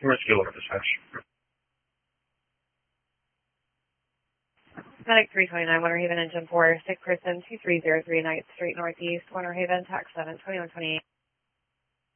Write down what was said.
Where's Gilbert Dispatch? Medic 329, Winter Haven, Engine 4, sick person, 2303 Ninth Street Northeast, Winter Haven, tax 7, 2128.